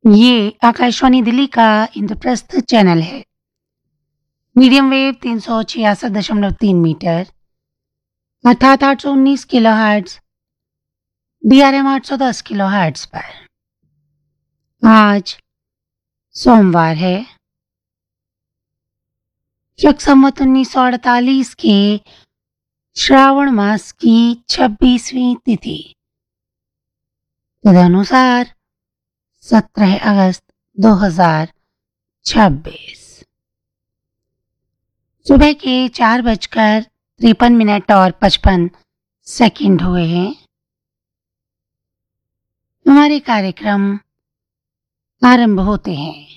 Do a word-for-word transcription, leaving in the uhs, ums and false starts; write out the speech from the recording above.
ये आकाशवाणी दिल्ली का इंद्रप्रस्थ चैनल है। मीडियम वेव तीन सौ छियासठ दशमलव तीन मीटर अर्थात आठ सौ उन्नीस किलो हर्ट्ज, डीआरएम आठ सौ दस किलो हर्ट्ज पर आज सोमवार है। शक संवत उन्नीस सौ अड़तालीस के श्रावण मास की छब्बीसवीं तिथि तदनुसार सत्रह अगस्त दो हजार छब्बीस सुबह के चार बजकर तिरपन मिनट और पचपन सेकंड हुए हैं। हमारे कार्यक्रम आरंभ होते हैं।